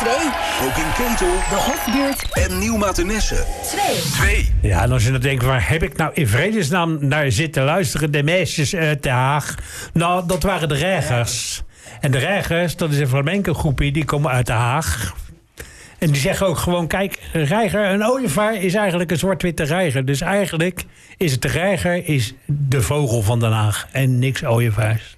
2. Ook in Ketel. De Hofbuurt. En Nieuw-Mathenesse. 2. Ja, en als je dan denkt, waar heb ik nou in vredesnaam naar zitten luisteren? De meisjes uit Den Haag. Nou, dat waren de Reigers. En de Reigers, dat is een flamenco groepie, die komen uit Den Haag. En die zeggen ook gewoon, kijk, reiger, een ooievaar is eigenlijk een zwart-witte reiger. Dus eigenlijk is het de reiger, is de vogel van Den Haag. En niks ooievaars.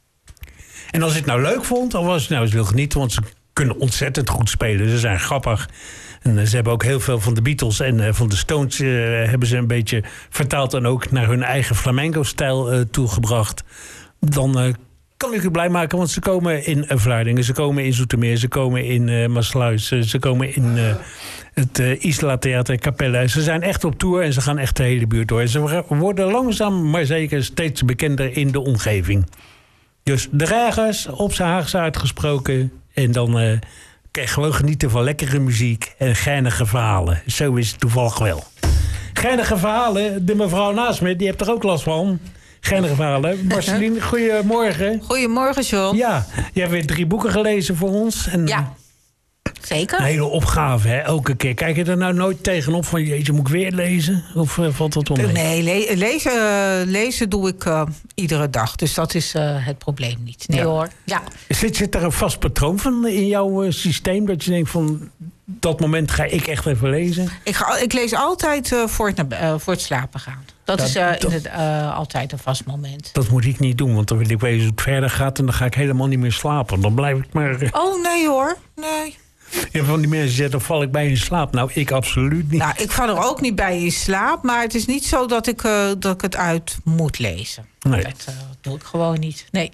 En als je het nou leuk vond, of als je het nou eens wil genieten, want ze kunnen ontzettend goed spelen. Ze zijn grappig. En ze hebben ook heel veel van de Beatles en van de Stones hebben ze een beetje vertaald en ook naar hun eigen flamenco-stijl toegebracht. Dan kan ik u blij maken, want ze komen in Vlaardingen, ze komen in Zoetermeer, ze komen in Maasluis, ze komen in het Isla Theater Capelle. Ze zijn echt op tour en ze gaan echt de hele buurt door. Ze worden langzaam, maar zeker steeds bekender in de omgeving. Dus de Reigers, op zijn Haagse uitgesproken. En dan kan je gewoon genieten van lekkere muziek en geinige verhalen. Zo is het toevallig wel. Geinige verhalen, de mevrouw naast me, die heeft er ook last van. Geinige verhalen. Marceline, goedemorgen. Goedemorgen, John. Ja, je hebt weer 3 boeken gelezen voor ons. En ja, zeker. Een hele opgave, hè, elke keer. Kijk je er nou nooit tegenop van, jeetje, moet ik weer lezen? Of valt dat om? Nee, lezen doe ik iedere dag. Dus dat is het probleem niet. Nee hoor. Ja. Zit er een vast patroon van in jouw systeem? Dat je denkt van, dat moment ga ik echt even lezen? Ik lees altijd voor het slapen gaan. Dat is altijd een vast moment. Dat moet ik niet doen, want dan wil ik weten hoe het verder gaat en dan ga ik helemaal niet meer slapen. Dan blijf ik maar... Oh, nee hoor. Nee. Ja, van die mensen zeggen, dan val ik bij in slaap. Nou, ik absoluut niet. Nou, ik val er ook niet bij in slaap, maar het is niet zo dat ik het uit moet lezen. Nee. Dat doe ik gewoon niet. Nee.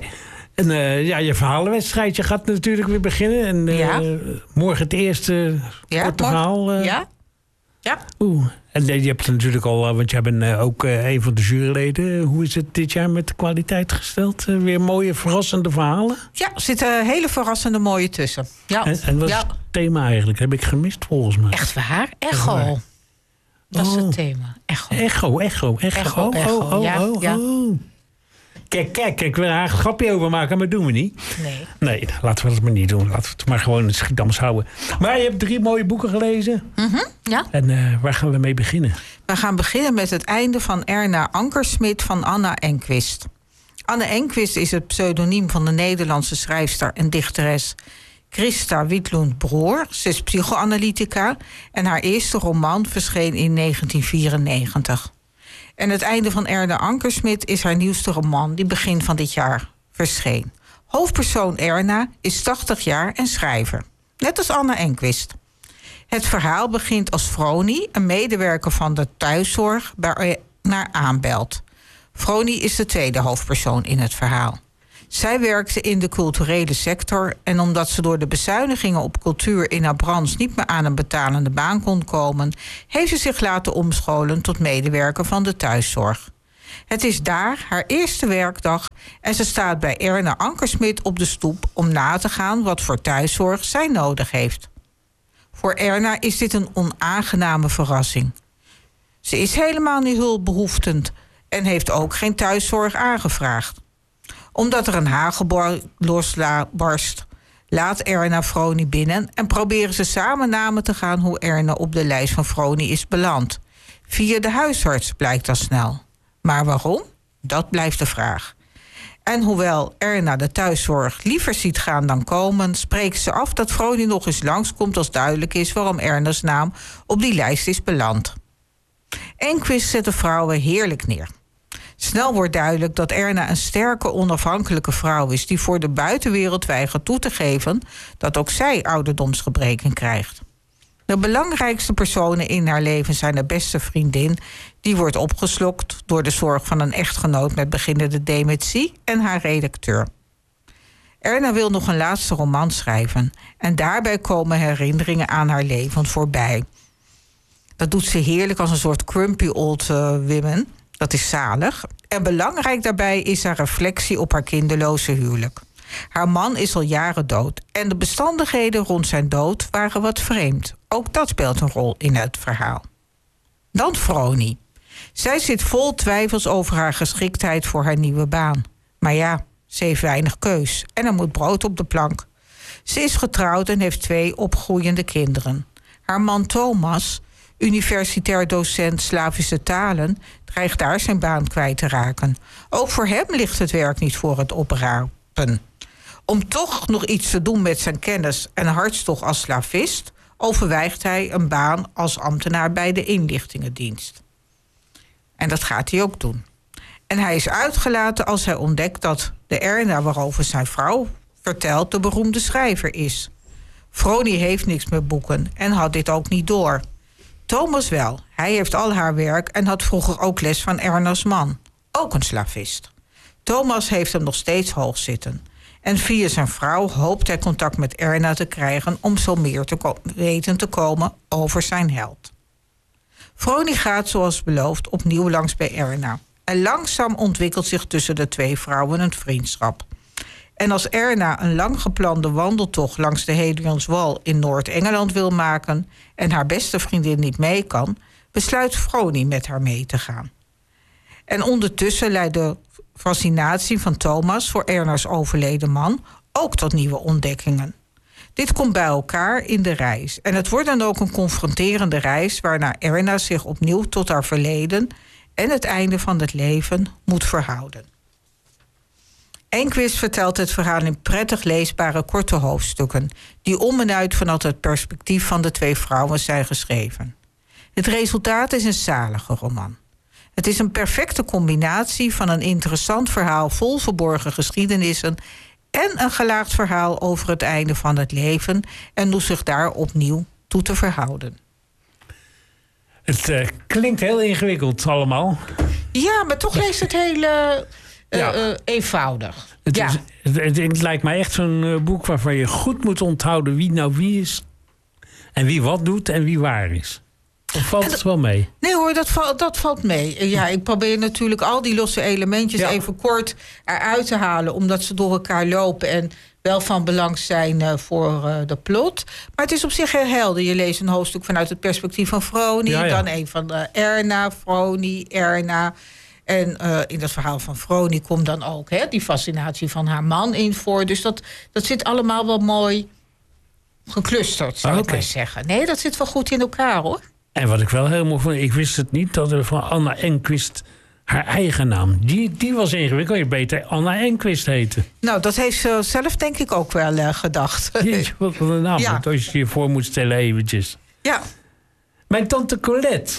En je verhalenwedstrijdje gaat natuurlijk weer beginnen. En morgen het eerste korte verhaal. Ja. En je hebt het natuurlijk al, want jij bent ook een van de juryleden. Hoe is het dit jaar met de kwaliteit gesteld? Weer mooie, verrassende verhalen? Ja, er zitten hele verrassende mooie tussen. Ja. En wat is het thema eigenlijk? Heb ik gemist volgens mij. Echt waar? Echo. Dat is het thema. Echo. Echo. Ja. Kijk, ik wil er een grapje over maken, maar dat doen we niet. Nee, laten we dat maar niet doen. Laten we het maar gewoon in het Schiedams houden. Maar je hebt 3 mooie boeken gelezen. Ja. En waar gaan we mee beginnen? We gaan beginnen met het einde van Erna Ankersmit van Anna Enquist. Anna Enquist is het pseudoniem van de Nederlandse schrijfster en dichteres Christa Witlund-Broer. Ze is psychoanalytica en haar eerste roman verscheen in 1994. En het einde van Erna Ankersmit is haar nieuwste roman die begin van dit jaar verscheen. Hoofdpersoon Erna is 80 jaar en schrijver. Net als Anna Enquist. Het verhaal begint als Vroni, een medewerker van de thuiszorg, bij Erna aanbelt. Vroni is de tweede hoofdpersoon in het verhaal. Zij werkte in de culturele sector en omdat ze door de bezuinigingen op cultuur in haar branche niet meer aan een betalende baan kon komen, heeft ze zich laten omscholen tot medewerker van de thuiszorg. Het is daar haar eerste werkdag en ze staat bij Erna Ankersmit op de stoep om na te gaan wat voor thuiszorg zij nodig heeft. Voor Erna is dit een onaangename verrassing. Ze is helemaal niet hulpbehoevend en heeft ook geen thuiszorg aangevraagd. Omdat er een hagelbor losbarst, laat Erna Vroni binnen en proberen ze samen namen te gaan hoe Erna op de lijst van Vroni is beland. Via de huisarts blijkt al snel. Maar waarom? Dat blijft de vraag. En hoewel Erna de thuiszorg liever ziet gaan dan komen, spreekt ze af dat Vroni nog eens langskomt als duidelijk is waarom Erna's naam op die lijst is beland. Enquist zet de vrouwen heerlijk neer. Snel wordt duidelijk dat Erna een sterke, onafhankelijke vrouw is die voor de buitenwereld weigert toe te geven dat ook zij ouderdomsgebreken krijgt. De belangrijkste personen in haar leven zijn haar beste vriendin, die wordt opgeslokt door de zorg van een echtgenoot met beginnende dementie en haar redacteur. Erna wil nog een laatste roman schrijven en daarbij komen herinneringen aan haar leven voorbij. Dat doet ze heerlijk als een soort crumpy old woman. Dat is zalig. En belangrijk daarbij is haar reflectie op haar kinderloze huwelijk. Haar man is al jaren dood en de omstandigheden rond zijn dood waren wat vreemd. Ook dat speelt een rol in het verhaal. Dan Vroni. Zij zit vol twijfels over haar geschiktheid voor haar nieuwe baan. Maar ja, ze heeft weinig keus en er moet brood op de plank. Ze is getrouwd en heeft 2 opgroeiende kinderen. Haar man Thomas, universitair docent Slavische talen, dreigt daar zijn baan kwijt te raken. Ook voor hem ligt het werk niet voor het oprapen. Om toch nog iets te doen met zijn kennis en hartstocht als slavist, overweegt hij een baan als ambtenaar bij de inlichtingendienst. En dat gaat hij ook doen. En hij is uitgelaten als hij ontdekt dat de Erna waarover zijn vrouw vertelt de beroemde schrijver is. Vroni heeft niks met boeken en had dit ook niet door. Thomas wel. Hij heeft al haar werk en had vroeger ook les van Erna's man. Ook een slavist. Thomas heeft hem nog steeds hoog zitten. En via zijn vrouw hoopt hij contact met Erna te krijgen om zo meer te weten te komen over zijn held. Vroni gaat zoals beloofd opnieuw langs bij Erna. En langzaam ontwikkelt zich tussen de 2 vrouwen een vriendschap. En als Erna een lang geplande wandeltocht langs de Hadrian's Wall in Noord-Engeland wil maken en haar beste vriendin niet mee kan, besluit Vroni met haar mee te gaan. En ondertussen leidt de fascinatie van Thomas voor Erna's overleden man ook tot nieuwe ontdekkingen. Dit komt bij elkaar in de reis. En het wordt dan ook een confronterende reis waarna Erna zich opnieuw tot haar verleden en het einde van het leven moet verhouden. Enquist vertelt het verhaal in prettig leesbare korte hoofdstukken, die om en uit vanuit het perspectief van de 2 vrouwen zijn geschreven. Het resultaat is een zalige roman. Het is een perfecte combinatie van een interessant verhaal vol verborgen geschiedenissen en een gelaagd verhaal over het einde van het leven en hoe zich daar opnieuw toe te verhouden. Het klinkt heel ingewikkeld allemaal. Ja, maar toch leest het heel eenvoudig. Het lijkt mij echt zo'n boek waarvan je goed moet onthouden wie nou wie is. En wie wat doet en wie waar is. Of valt het wel mee? Nee hoor, dat valt mee. Ja, ik probeer natuurlijk al die losse elementjes even kort eruit te halen, omdat ze door elkaar lopen en wel van belang zijn voor de plot. Maar het is op zich heel helder. Je leest een hoofdstuk vanuit het perspectief van Vroni, dan een van Erna, Vroni, Erna. En in dat verhaal van Vroni komt dan ook die fascinatie van haar man in voor. Dus dat zit allemaal wel mooi geclusterd, zou ik maar zeggen. Nee, dat zit wel goed in elkaar, hoor. En wat ik wel helemaal vond, ik wist het niet, dat er van Anna Enquist haar eigen naam, die was ingewikkeld. Je beter Anna Enquist heten. Nou, dat heeft ze zelf denk ik ook wel gedacht. Jeetje, wat een naam. Ja. Als je je voor moet stellen eventjes. Ja. Mijn tante Colette.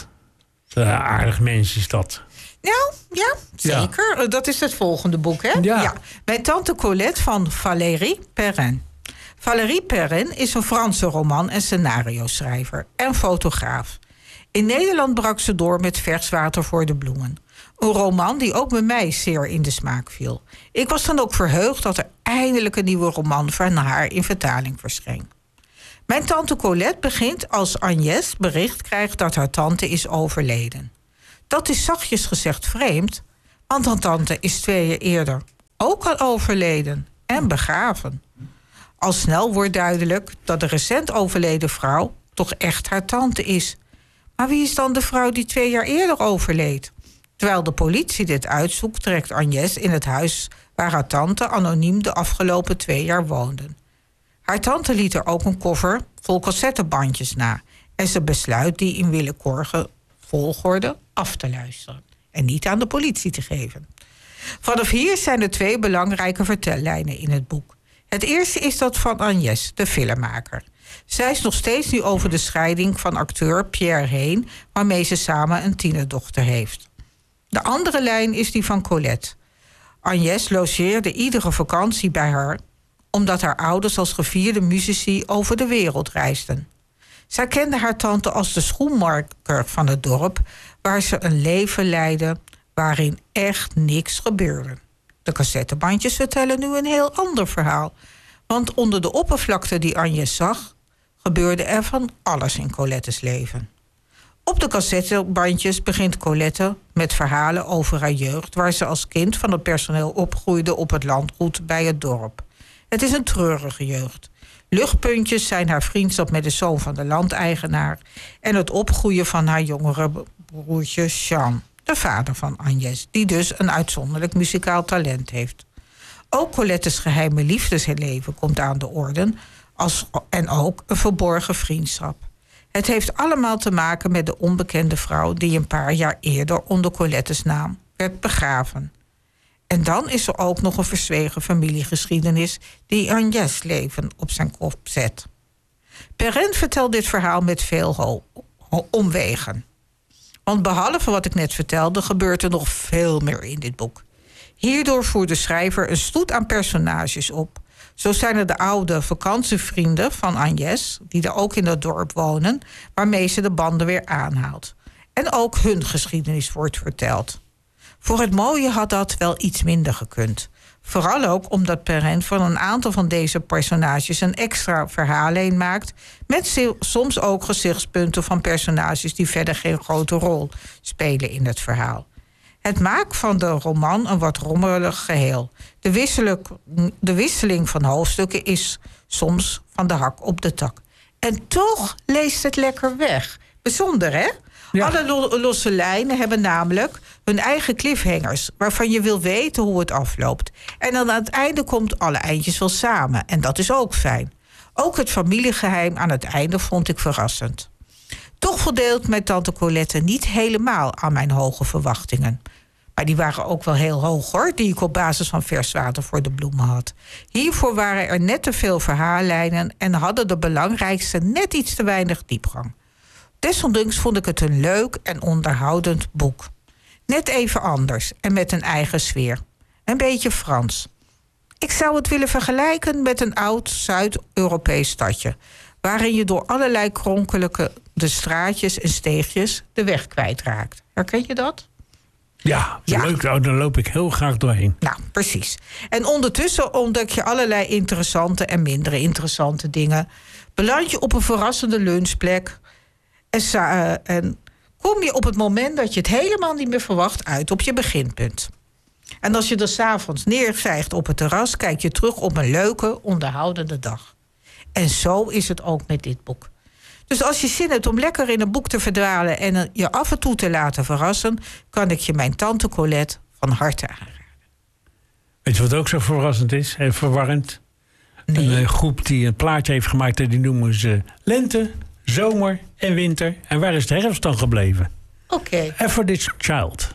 Aardig mens is dat. Nou, ja, zeker. Ja. Dat is het volgende boek, hè? Ja. Mijn tante Colette van Valérie Perrin. Valérie Perrin is een Franse roman- en scenario-schrijver en fotograaf. In Nederland brak ze door met Vers water voor de bloemen. Een roman die ook bij mij zeer in de smaak viel. Ik was dan ook verheugd dat er eindelijk een nieuwe roman van haar in vertaling verscheen. Mijn tante Colette begint als Agnès bericht krijgt dat haar tante is overleden. Dat is zachtjes gezegd vreemd, want haar tante is 2 jaar eerder ook al overleden en begraven. Al snel wordt duidelijk dat de recent overleden vrouw toch echt haar tante is. Maar wie is dan de vrouw die 2 jaar eerder overleed? Terwijl de politie dit uitzoekt, trekt Agnès in het huis waar haar tante anoniem de afgelopen 2 jaar woonde. Haar tante liet er ook een koffer vol cassettebandjes na en ze besluit die in willekeurige volgorde af te luisteren en niet aan de politie te geven. Vanaf hier zijn er 2 belangrijke vertellijnen in het boek. Het eerste is dat van Agnès, de filmmaker. Zij is nog steeds nu over de scheiding van acteur Pierre heen, waarmee ze samen een tienerdochter heeft. De andere lijn is die van Colette. Agnès logeerde iedere vakantie bij haar, omdat haar ouders als gevierde musici over de wereld reisden. Zij kende haar tante als de schoenmaker van het dorp, waar ze een leven leidde waarin echt niks gebeurde. De cassettebandjes vertellen nu een heel ander verhaal. Want onder de oppervlakte die Agnès zag, gebeurde er van alles in Colette's leven. Op de cassettebandjes begint Colette met verhalen over haar jeugd, waar ze als kind van het personeel opgroeide op het landgoed bij het dorp. Het is een treurige jeugd. Luchtpuntjes zijn haar vriendschap met de zoon van de landeigenaar en het opgroeien van haar jongere broertje Jean, de vader van Agnès, die dus een uitzonderlijk muzikaal talent heeft. Ook Colette's geheime liefdesleven komt aan de orde, en ook een verborgen vriendschap. Het heeft allemaal te maken met de onbekende vrouw die een paar jaar eerder onder Colette's naam werd begraven. En dan is er ook nog een verzwegen familiegeschiedenis die Agnès' leven op zijn kop zet. Perrin vertelt dit verhaal met veel omwegen. Want behalve wat ik net vertelde, gebeurt er nog veel meer in dit boek. Hierdoor voert de schrijver een stoet aan personages op. Zo zijn er de oude vakantievrienden van Agnès, die er ook in dat dorp wonen, waarmee ze de banden weer aanhaalt. En ook hun geschiedenis wordt verteld. Voor het mooie had dat wel iets minder gekund. Vooral ook omdat Perrin van een aantal van deze personages een extra verhaallijn maakt, met soms ook gezichtspunten van personages die verder geen grote rol spelen in het verhaal. Het maakt van de roman een wat rommelig geheel. De wisseling van hoofdstukken is soms van de hak op de tak. En toch leest het lekker weg. Bijzonder, hè? Ja. Alle losse lijnen hebben namelijk hun eigen cliffhangers, waarvan je wil weten hoe het afloopt. En dan aan het einde komt alle eindjes wel samen. En dat is ook fijn. Ook het familiegeheim aan het einde vond ik verrassend. Toch voldeed mijn tante Colette niet helemaal aan mijn hoge verwachtingen. Maar die waren ook wel heel hoog, hoor, die ik op basis van vers water voor de bloemen had. Hiervoor waren er net te veel verhaallijnen en hadden de belangrijkste net iets te weinig diepgang. Desondanks vond ik het een leuk en onderhoudend boek. Net even anders en met een eigen sfeer. Een beetje Frans. Ik zou het willen vergelijken met een oud Zuid-Europees stadje, waarin je door allerlei kronkelijke de straatjes en steegjes de weg kwijtraakt. Herken je dat? Ja, leuk. Daar loop ik heel graag doorheen. Nou, precies. En ondertussen ontdek je allerlei interessante en minder interessante dingen. Beland je op een verrassende lunchplek en kom je op het moment dat je het helemaal niet meer verwacht uit op je beginpunt. En als je er 's avonds neerzijgt op het terras, kijk je terug op een leuke, onderhoudende dag. En zo is het ook met dit boek. Dus als je zin hebt om lekker in een boek te verdwalen en je af en toe te laten verrassen, kan ik je mijn tante Colette van harte aanraden. Weet je wat ook zo verrassend is en verwarrend? Nee. Een groep die een plaatje heeft gemaakt en die noemen ze lente, zomer en winter. En waar is de herfst dan gebleven? Oké. And for this child.